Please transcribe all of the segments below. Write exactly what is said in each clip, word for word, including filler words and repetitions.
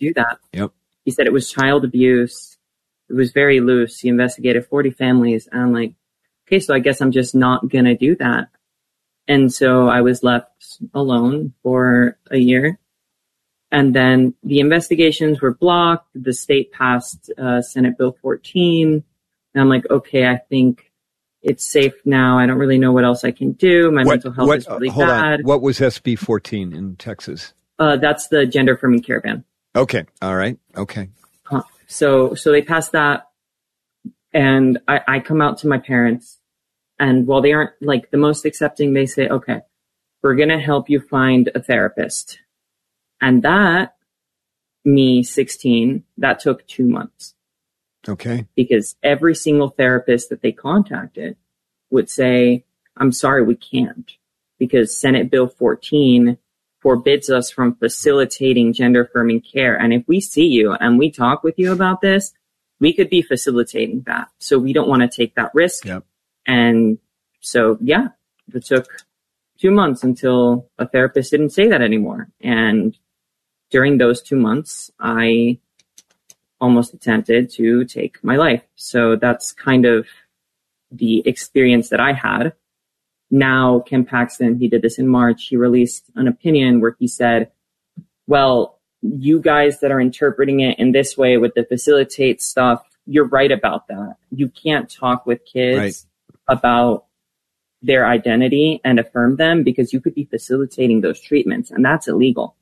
do that. Yep. He said it was child abuse. It was very loose. He investigated forty families. And I'm like, okay, so I guess I'm just not going to do that. And so I was left alone for a year. And then the investigations were blocked. The state passed uh, Senate Bill fourteen. And I'm like, okay, I think it's safe now. I don't really know what else I can do. My what, mental health what, is really hold bad. On. What was S B fourteen in Texas? Uh, that's the gender affirming care ban. Okay. All right. Okay. Uh, so, so they passed that. And I, I come out to my parents. And while they aren't like the most accepting, they say, okay, we're going to help you find a therapist. And that, me, sixteen, that took two months. Okay. Because every single therapist that they contacted would say, I'm sorry, we can't. Because Senate Bill fourteen forbids us from facilitating gender affirming care. And if we see you and we talk with you about this, we could be facilitating that. So we don't want to take that risk. Yep. And so, yeah, it took two months until a therapist didn't say that anymore. And during those two months, I almost attempted to take my life. So that's kind of the experience that I had. Now, Ken Paxton, he did this in March. He released an opinion where he said, well, you guys that are interpreting it in this way with the facilitate stuff, you're right about that. You can't talk with kids right. about their identity and affirm them because you could be facilitating those treatments, and that's illegal.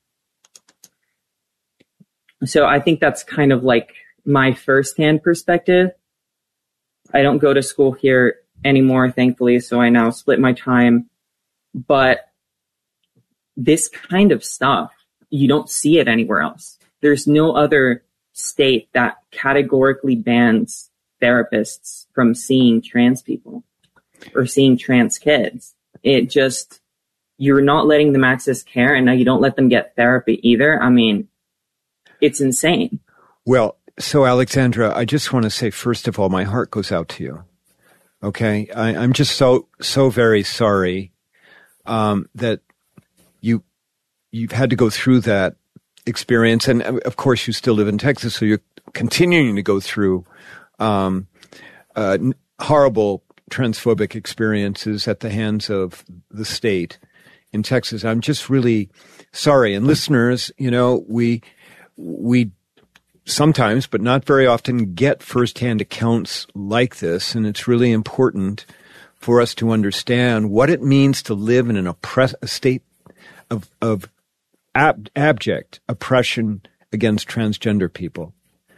So I think that's kind of like my firsthand perspective. I don't go to school here anymore, thankfully, so I now split my time. But this kind of stuff, you don't see it anywhere else. There's no other state that categorically bans therapists from seeing trans people or seeing trans kids. It just, you're not letting them access care, and now you don't let them get therapy either. I mean, it's insane. Well, so Alexandra, I just want to say, first of all, my heart goes out to you. Okay. I, I'm just so, so very sorry, um, that you, you've had to go through that experience. And of course you still live in Texas, so you're continuing to go through, um, uh, horrible transphobic experiences at the hands of the state in Texas. I'm just really sorry. And listeners, you know, we, we sometimes, but not very often, get firsthand accounts like this. And it's really important for us to understand what it means to live in an oppress, a state of, of ab, abject oppression against transgender people.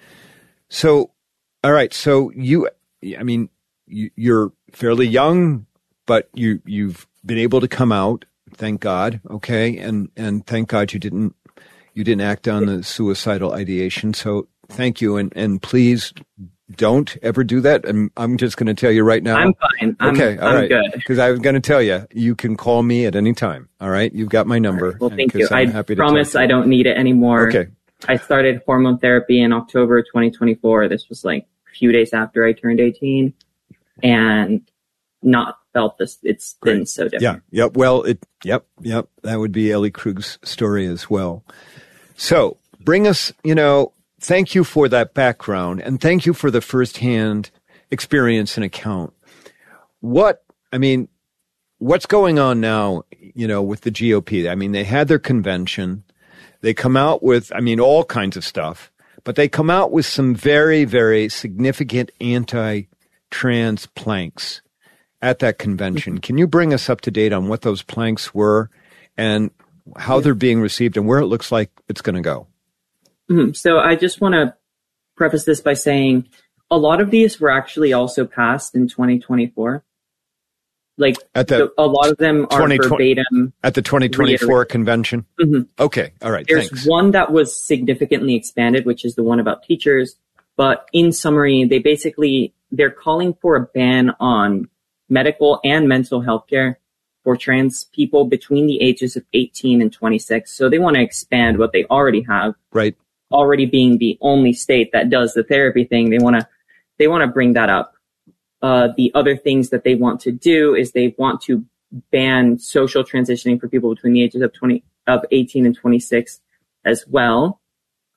So, all right. So you, I mean, you, you're fairly young, but you, you've been able to come out, thank God. Okay. And, and thank God you didn't, you didn't act on the suicidal ideation. So thank you. And, and please don't ever do that. And I'm just going to tell you right now. I'm fine. I'm, okay. All I'm right. good. Because I was going to tell you, you can call me at any time. All right. You've got my number. Right. Well, thank you. I'm I happy to promise I don't need it anymore. Okay. I started hormone therapy in October twenty twenty-four. This was like a few days after I turned eighteen, and not felt this. It's Great. been so different. Yeah. Yep. Well, it, yep. Yep. That would be Ellie Krug's story as well. So bring us, you know, thank you for that background, and thank you for the firsthand experience and account. What, I mean, what's going on now, you know, with the G O P? I mean, they had their convention. They come out with, I mean, all kinds of stuff, but they come out with some very, very significant anti-trans planks at that convention. Can you bring us up to date on what those planks were and how they're being received and where it looks like it's going to go? Mm-hmm. So I just want to preface this by saying a lot of these were actually also passed in twenty twenty-four. Like at the, the, a lot of them are verbatim. At the twenty twenty-four reiterate. Convention? Mm-hmm. Okay. All right. There's thanks. one that was significantly expanded, which is the one about teachers. But in summary, they basically, they're calling for a ban on medical and mental health care for trans people between the ages of eighteen and twenty-six. So they want to expand what they already have. Right. Already being the only state that does the therapy thing. They want to, they want to bring that up. Uh, the other things that they want to do is they want to ban social transitioning for people between the ages of twenty, of eighteen and twenty-six as well.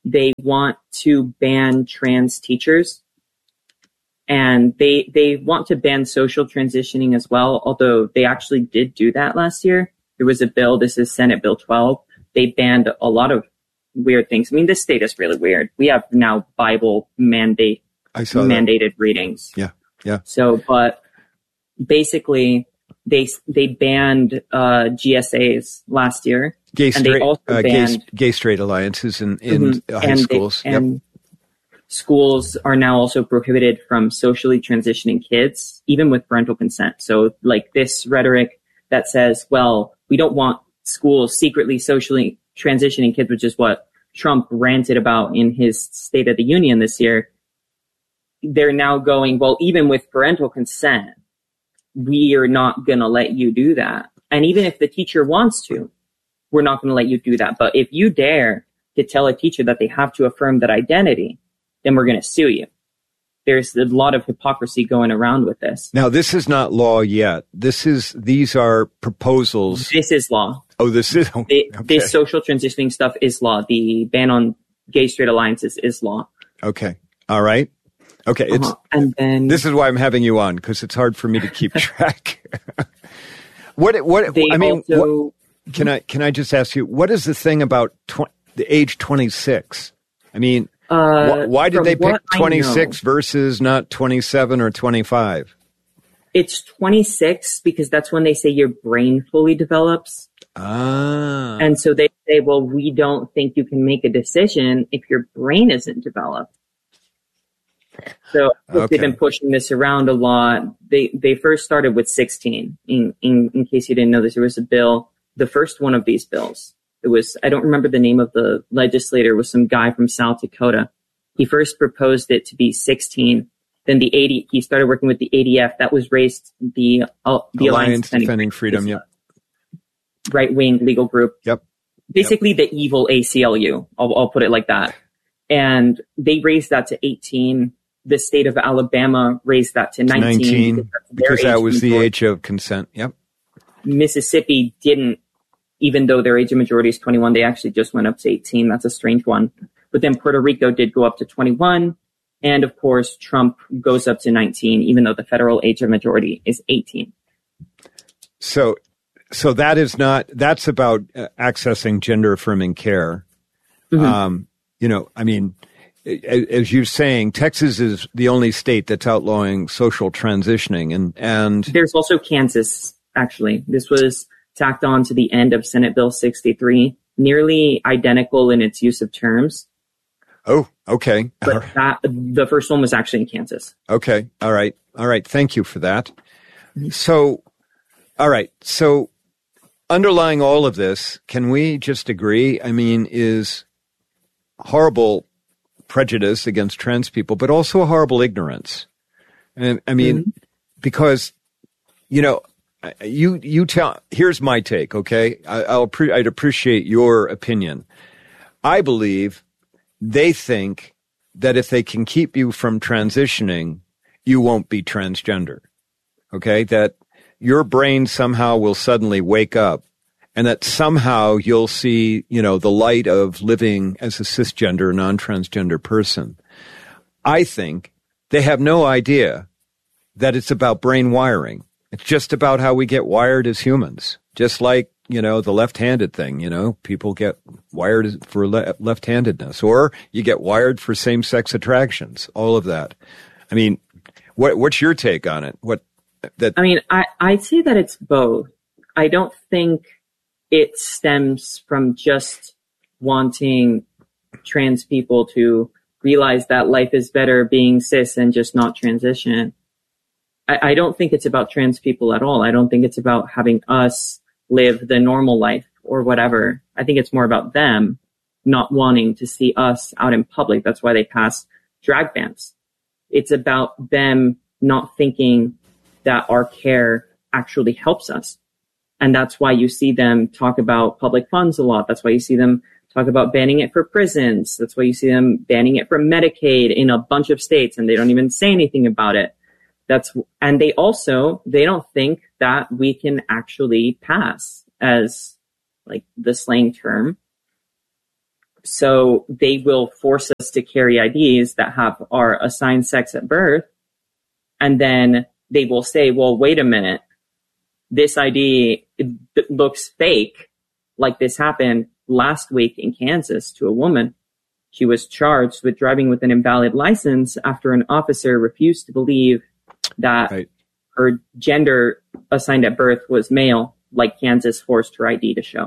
they want to ban trans teachers, and they they want to ban social transitioning as well, although they actually did do that last year. There was a bill, this is Senate Bill twelve. They banned a lot of weird things. I mean, this state is really weird. We have now Bible mandate I saw mandated that. readings. Yeah, yeah. So, but basically, they they banned uh, G S As last year. Gay and straight, they also uh, banned, gay, gay straight alliances in, in mm-hmm, high and schools. They, yep. And schools are now also prohibited from socially transitioning kids, even with parental consent. So like this rhetoric that says, well, we don't want schools secretly socially transitioning kids, which is what Trump ranted about in his State of the Union this year. They're now going, well, even with parental consent, we are not going to let you do that. And even if the teacher wants to, we're not going to let you do that. But if you dare to tell a teacher that they have to affirm that identity, then we're going to sue you. There's a lot of hypocrisy going around with this. Now, this is not law yet. This is, these are proposals. This is law. Oh, this is, oh, the, okay. This social transitioning stuff is law. The ban on gay straight alliances is law. Okay. All right. Okay. It's, uh-huh. And then this is why I'm having you on, because it's hard for me to keep track. what, what, I mean, also, what, can I, can I just ask you, what is the thing about tw- the age twenty-six? I mean, uh, wh- why did they pick twenty-six know, versus not twenty-seven or twenty-five? It's twenty-six because that's when they say your brain fully develops. Ah. And so they say, well, we don't think you can make a decision if your brain isn't developed. So okay. They've been pushing this around a lot. They they first started with sixteen. In, in in case you didn't know this, there was a bill, the first one of these bills. It was, I don't remember the name of the legislator, was some guy from South Dakota. He first proposed it to be sixteen. Then the eighty, he started working with the A D F. That was raised the uh, the Alliance, Alliance Defending, Defending Freedom. Yep. Right wing legal group. Yep. Basically, yep. the evil A C L U. I'll, I'll put it like that. And they raised that to eighteen. The state of Alabama raised that to nineteen. nineteen because, because that was majority. the age of consent. Yep. Mississippi didn't, even though their age of majority is twenty-one, they actually just went up to eighteen. That's a strange one. But then Puerto Rico did go up to twenty-one. And of course, Trump goes up to nineteen, even though the federal age of majority is eighteen. So, so that is not, that's about uh, accessing gender affirming care. Mm-hmm. Um, you know, I mean, as you're saying, Texas is the only state that's outlawing social transitioning, and, and there's also Kansas, actually. This was tacked on to the end of Senate Bill sixty-three, nearly identical in its use of terms. Oh, okay. But that, the first one was actually in Kansas. Okay. All right. All right. Thank you for that. So, all right. So underlying all of this, can we just agree, I mean, is horrible prejudice against trans people, but also a horrible ignorance. And I mean, mm-hmm. because, you know, you, you tell, here's my take. Okay. I, I'll, pre- I'd appreciate your opinion. I believe they think that if they can keep you from transitioning, you won't be transgender. Okay. That your brain somehow will suddenly wake up, and that somehow you'll see, you know, the light of living as a cisgender, non-transgender person. I think they have no idea that it's about brain wiring. It's just about how we get wired as humans. Just like, you know, the left-handed thing, you know, people get wired for le- left-handedness, or you get wired for same-sex attractions, all of that. I mean, what, what's your take on it? What that? I mean, I, I'd say that it's both. I don't think it stems from just wanting trans people to realize that life is better being cis and just not transition. I, I don't think it's about trans people at all. I don't think it's about having us live the normal life or whatever. I think it's more about them not wanting to see us out in public. That's why they pass drag bans. It's about them not thinking that our care actually helps us. And that's why you see them talk about public funds a lot. That's why you see them talk about banning it for prisons. That's why you see them banning it for Medicaid in a bunch of states, and they don't even say anything about it. That's, and they also, they don't think that we can actually pass, as like the slang term, so they will force us to carry I Ds that have our assigned sex at birth. And then they will say, well, wait a minute. This I D it, it looks fake. Like this happened last week in Kansas to a woman. She was charged with driving with an invalid license after an officer refused to believe that right. her gender assigned at birth was male, like Kansas forced her I D to show.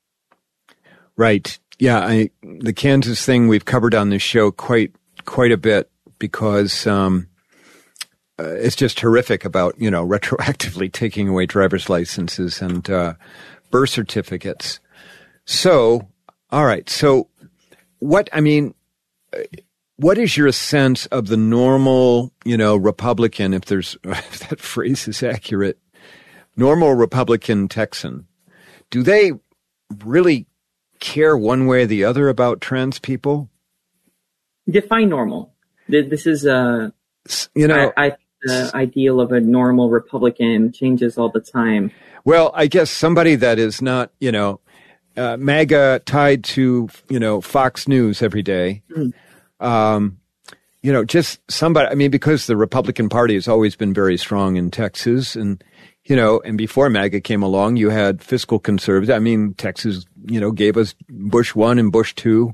Right. Yeah. I, the Kansas thing we've covered on this show quite, quite a bit because, um, uh, it's just horrific about, you know, retroactively taking away driver's licenses and, uh, birth certificates. So, all right. So what, I mean, what is your sense of the normal, you know, Republican, if there's, if that phrase is accurate, normal Republican Texan? Do they really care one way or the other about trans people? Define normal. This is a, you know, I, I the ideal of a normal Republican changes all the time. Well, I guess somebody that is not, you know, uh, MAGA tied to, you know, Fox News every day. Mm. Um, you know, just somebody, I mean, because the Republican Party has always been very strong in Texas and, you know, and before MAGA came along, you had fiscal conservatives. I mean, Texas, you know, gave us Bush one and Bush two.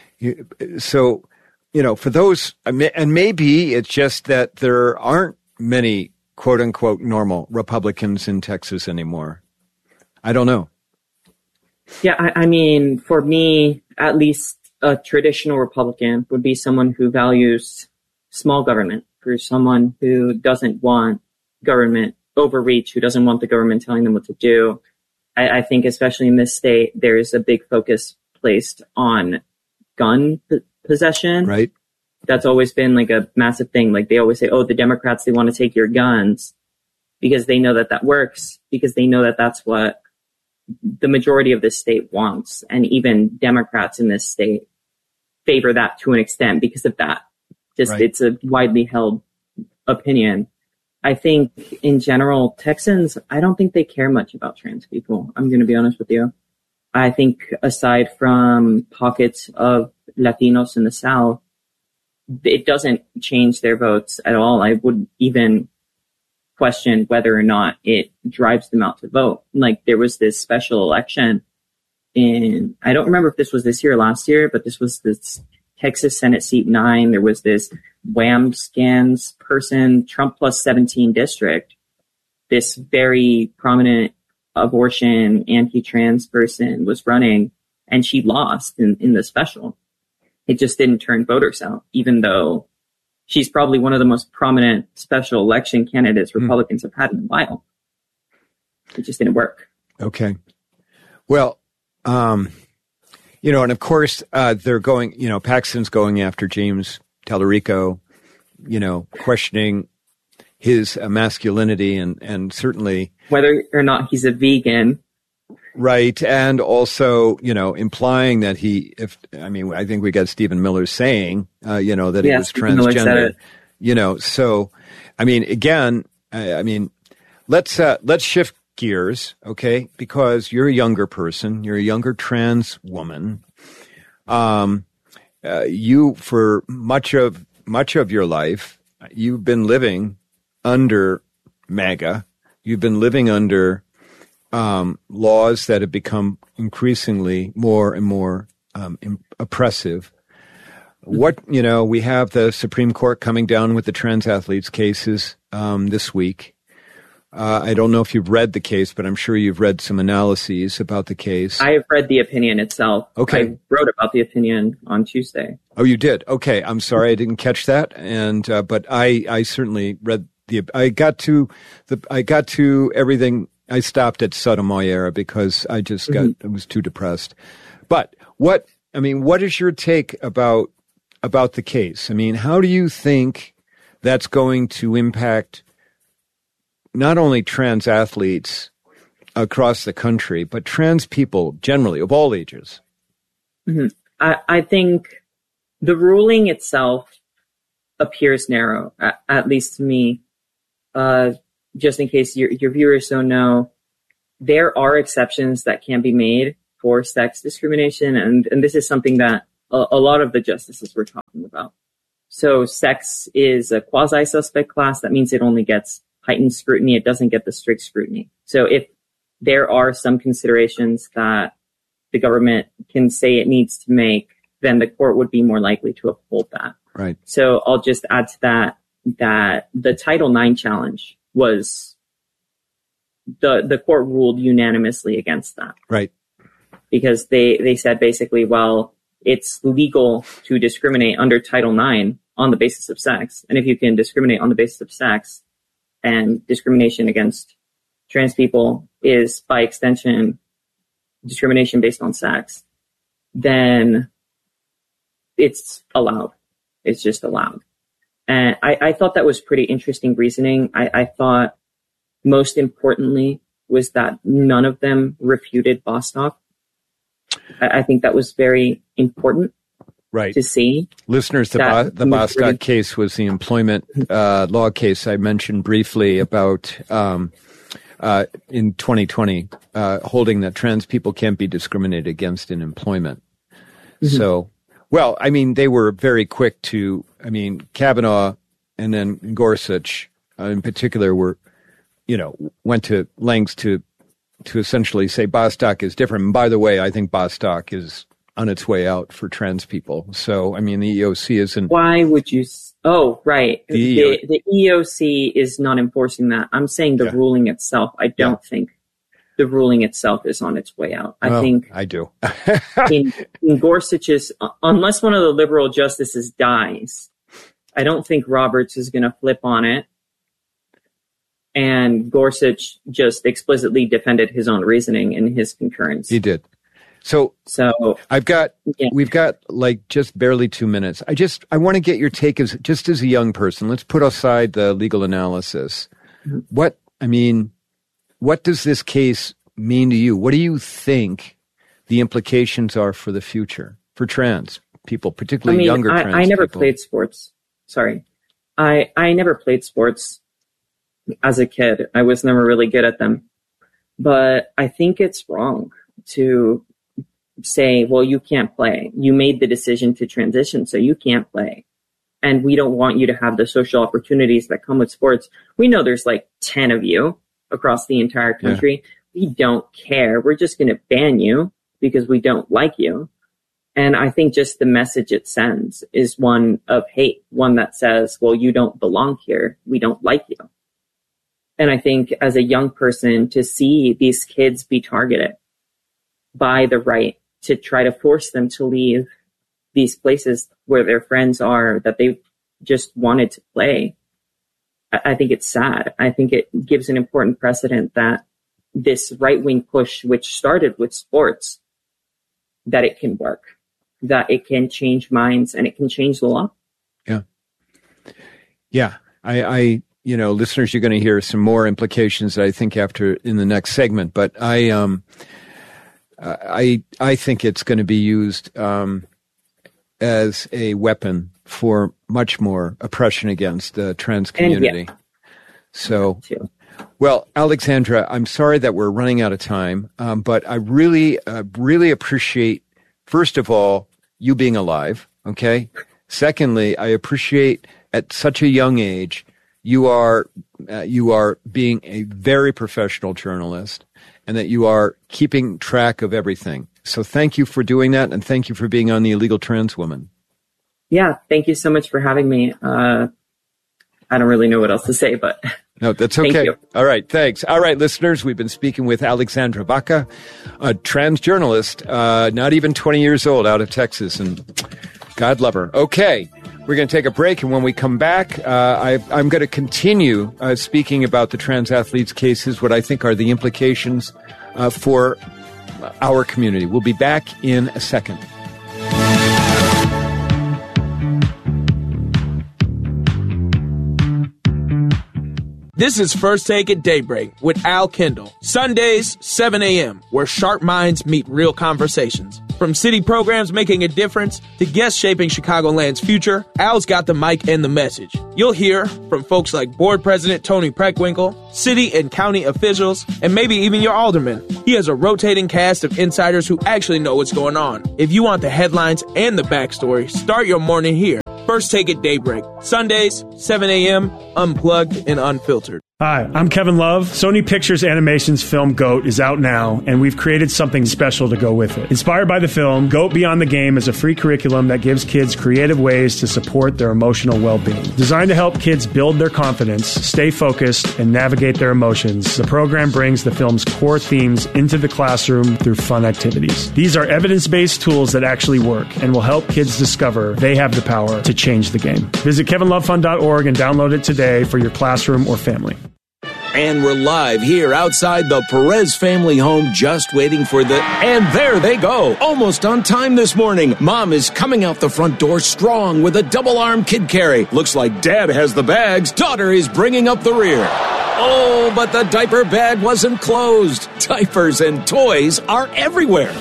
So, you know, for those, and maybe it's just that there aren't many quote unquote normal Republicans in Texas anymore. I don't know. Yeah, I, I mean, for me, at least a traditional Republican would be someone who values small government, or someone who doesn't want government overreach, who doesn't want the government telling them what to do. I, I think especially in this state, there is a big focus placed on gun p- possession. Right. That's always been like a massive thing. Like they always say, oh, the Democrats, they want to take your guns because they know that that works, because they know that that's what the majority of this state wants. And even Democrats in this state favor that to an extent because of that. Just right. It's a widely held opinion. I think in general, Texans, I don't think they care much about trans people. I'm going to be honest with you. I think aside from pockets of Latinos in the South, it doesn't change their votes at all. I would even question whether or not it drives them out to vote. Like there was this special election in, I don't remember if this was this year or last year, but this was this Texas Senate seat nine. There was this Wham scans person, Trump plus seventeen district, this very prominent abortion anti-trans person was running and she lost in, in the special. It just didn't turn voters out, even though she's probably one of the most prominent special election candidates Republicans mm. have had in a while. It just didn't work. Okay. Well, um, you know, and of course, uh, they're going, you know, Paxton's going after James Tallarico, you know, questioning his uh, masculinity and, and certainly whether or not he's a vegan. Right. And also, you know, implying that he, if, I mean, I think we got Stephen Miller saying, uh, you know, that yeah, he was Stephen transgender, you know, so, I mean, again, I, I mean, let's, uh, let's shift gears. Okay. Because you're a younger person, you're a younger trans woman. Um, uh, you, for much of, much of your life, you've been living under MAGA. You've been living under Um, laws that have become increasingly more and more um, im- oppressive. What, you know, we have the Supreme Court coming down with the trans athletes cases um, this week. Uh, I don't know if you've read the case, but I'm sure you've read some analyses about the case. I have read the opinion itself. Okay. I wrote about the opinion on Tuesday. Oh, you did? Okay. I'm sorry I didn't catch that. And, uh, but I, I certainly read the, I got to the, I got to everything. I stopped at Sotomayor because I just got, mm-hmm. I was too depressed. But what, I mean, what is your take about, about the case? I mean, how do you think that's going to impact not only trans athletes across the country, but trans people generally of all ages? Mm-hmm. I, I think the ruling itself appears narrow, at, at least to me. Uh, just in case your, your viewers don't know, there are exceptions that can be made for sex discrimination. And, and this is something that a, a lot of the justices were talking about. So sex is a quasi-suspect class. That means it only gets heightened scrutiny. It doesn't get the strict scrutiny. So if there are some considerations that the government can say it needs to make, then the court would be more likely to uphold that. Right. So I'll just add to that that the Title nine challenge was the the court ruled unanimously against that. Right. Because they, they said basically, well, it's legal to discriminate under Title nine on the basis of sex. And if you can discriminate on the basis of sex, and discrimination against trans people is by extension discrimination based on sex, then it's allowed. It's just allowed. And I, I thought that was pretty interesting reasoning. I, I thought most importantly was that none of them refuted Bostock. I, I think that was very important. Right. To see. Listeners, the, Bo- the Bostock case was the employment uh, law case I mentioned briefly about um, uh, in twenty twenty, uh, holding that trans people can't be discriminated against in employment. Mm-hmm. So, well, I mean, they were very quick to, I mean, Kavanaugh and then Gorsuch uh, in particular were, you know, went to lengths to to essentially say Bostock is different. And by the way, I think Bostock is on its way out for trans people. So, I mean, the E O C isn't... Why would you... Oh, right. The, E O- the, the E O C is not enforcing that. I'm saying the yeah. ruling itself. I don't yeah. think the ruling itself is on its way out. I well, think... I do. in, in Gorsuch's... Unless one of the liberal justices dies, I don't think Roberts is going to flip on it. And Gorsuch just explicitly defended his own reasoning in his concurrence. He did. So, so I've got, yeah. we've got like just barely two minutes. I just, I want to get your take as just as a young person. Let's put aside the legal analysis. Mm-hmm. What, I mean, what does this case mean to you? What do you think the implications are for the future for trans people, particularly I mean, younger I, trans I never people? played sports. Sorry. I, I never played sports as a kid. I was never really good at them, but I think it's wrong to say, well, you can't play. You made the decision to transition, so you can't play. And we don't want you to have the social opportunities that come with sports. We know there's like ten of you across the entire country. Yeah. We don't care. We're just going to ban you because we don't like you. And I think just the message it sends is one of hate, one that says, well, you don't belong here. We don't like you. And I think as a young person, to see these kids be targeted by the right to try to force them to leave these places where their friends are, that they just wanted to play, I, I think it's sad. I think it gives an important precedent that this right-wing push, which started with sports, that it can work, that it can change minds and it can change the law. Yeah. Yeah. I, I you know, listeners, you're going to hear some more implications that I think after in the next segment, but I, um, I I think it's going to be used um, as a weapon for much more oppression against the trans community. Yeah. So, well, Alexandra, I'm sorry that we're running out of time, um, but I really, uh, really appreciate, first of all, you being alive, okay? Secondly, I appreciate at such a young age, you are uh, you are being a very professional journalist, and that you are keeping track of everything. So thank you for doing that, and thank you for being on the Illegal Trans Woman. Yeah, thank you so much for having me. Uh, I don't really know what else to say, but... No, that's okay. All right, thanks. All right, listeners, we've been speaking with Alexandra Baca, a trans journalist, uh, not even twenty years old, out of Texas, and God love her. Okay. We're going to take a break, and when we come back, uh, I, I'm going to continue uh, speaking about the trans athletes' cases, what I think are the implications uh, for our community. We'll be back in a second. This is First Take at Daybreak with Al Kendall. Sundays, seven a.m., where sharp minds meet real conversations. From city programs making a difference to guests shaping Chicagoland's future, Al's got the mic and the message. You'll hear from folks like Board President Tony Preckwinkle, city and county officials, and maybe even your alderman. He has a rotating cast of insiders who actually know what's going on. If you want the headlines and the backstory, start your morning here. First Take at Daybreak. Sundays, seven a.m., unplugged and unfiltered. Hi, I'm Kevin Love. Sony Pictures Animation's film GOAT is out now, and we've created something special to go with it. Inspired by the film, GOAT Beyond the Game is a free curriculum that gives kids creative ways to support their emotional well-being. Designed to help kids build their confidence, stay focused, and navigate their emotions, the program brings the film's core themes into the classroom through fun activities. These are evidence-based tools that actually work and will help kids discover they have the power to change the game. Visit kevin love fund dot org and download it today for your classroom or family. And we're live here outside the Perez family home, just waiting for the... And there they go, almost on time this morning. Mom is coming out the front door strong with a double-arm kid carry. Looks like Dad has the bags. Daughter is bringing up the rear. Oh, but the diaper bag wasn't closed. Diapers and toys are everywhere.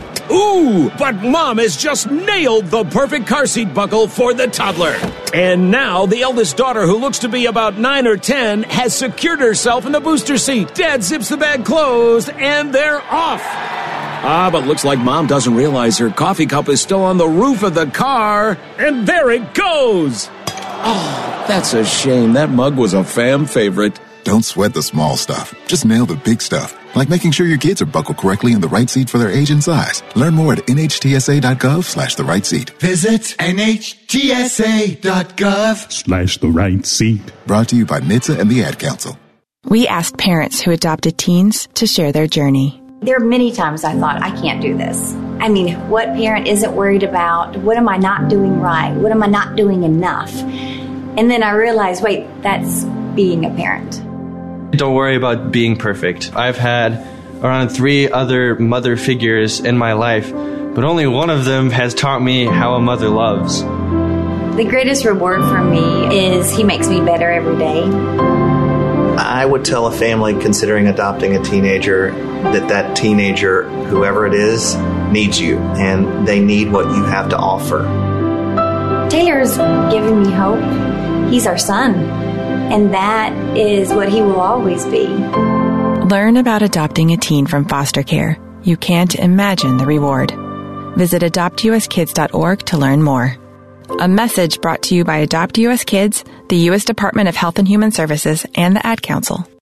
Ooh, but Mom has just nailed the perfect car seat buckle for the toddler. And now the eldest daughter, who looks to be about nine or ten, has secured herself in the booster seat. Dad zips the bag closed, and they're off. Ah, but looks like Mom doesn't realize her coffee cup is still on the roof of the car. And there it goes. Oh, that's a shame. That mug was a fam favorite. Don't sweat the small stuff. Just nail the big stuff, like making sure your kids are buckled correctly in the right seat for their age and size. Learn more at N H T S A dot gov slash the right seat. Visit N H T S A dot gov slash the right seat. Brought to you by N H T S A and the Ad Council. We asked parents who adopted teens to share their journey. There are many times I thought, I can't do this. I mean, what parent isn't worried about? What am I not doing right? What am I not doing enough? And then I realized, wait, that's being a parent. Don't worry about being perfect. I've had around three other mother figures in my life, but only one of them has taught me how a mother loves. The greatest reward for me is he makes me better every day. I would tell a family considering adopting a teenager that that teenager, whoever it is, needs you, and they need what you have to offer. Taylor's given me hope. He's our son, and that is what he will always be. Learn about adopting a teen from foster care. You can't imagine the reward. Visit adopt u s kids dot org to learn more. A message brought to you by Adopt U S Kids, the U S Department of Health and Human Services, and the Ad Council.